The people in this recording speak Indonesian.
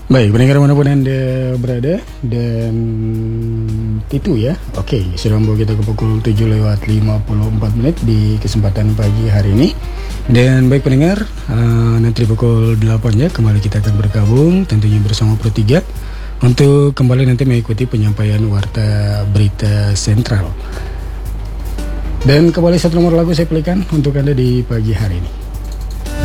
Baik, pendengar manapun Anda berada, dan itu ya, oke, sudah membawa kita ke pukul 7 lewat 54 menit di kesempatan pagi hari ini. Dan baik pendengar, nanti di pukul 8 ya, kembali kita akan bergabung tentunya bersama Pro 3 untuk kembali nanti mengikuti penyampaian Warta Berita Sentral. Dan kembali satu nomor lagu saya pilihkan untuk Anda di pagi hari ini.